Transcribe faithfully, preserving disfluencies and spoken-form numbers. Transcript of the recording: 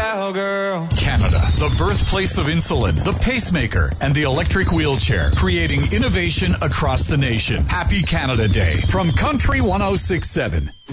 cowgirl. Canada, the birthplace of insulin, the pacemaker, and the electric wheelchair, creating innovation across the nation. Happy Canada Day from Country one oh six point seven.